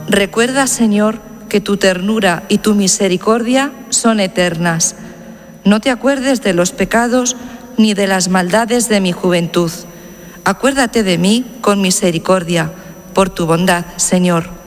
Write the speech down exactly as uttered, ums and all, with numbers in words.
Recuerda, Señor, que tu ternura y tu misericordia son eternas. No te acuerdes de los pecados ni de las maldades de mi juventud. Acuérdate de mí con misericordia, por tu bondad, Señor.